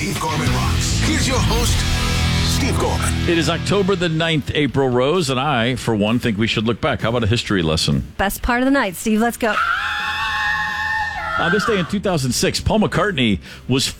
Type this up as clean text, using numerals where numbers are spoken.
Steve Gorman Rocks. Here's your host, Steve Gorman. It is October the 9th, April Rose, and I, for one, think we should look back. How about a history lesson? Best part of the night, Steve. Let's go. On this day in 2006, Paul McCartney was